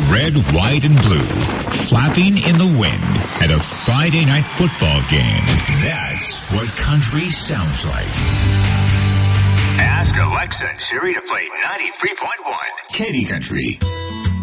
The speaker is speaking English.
red, white, and blue, flapping in the wind at a Friday night football game. That's what country sounds like. Ask Alexa and Siri to play 93.1 Katy Country.